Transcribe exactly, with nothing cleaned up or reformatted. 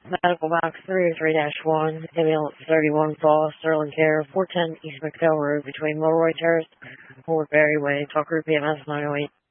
Medical box three oh three dash one, ambulance thirty-one fall, Sterling Care, four ten East McPhail Road between Milroy Terrace, Woodbury Way, Talk Group E M S nine oh eight.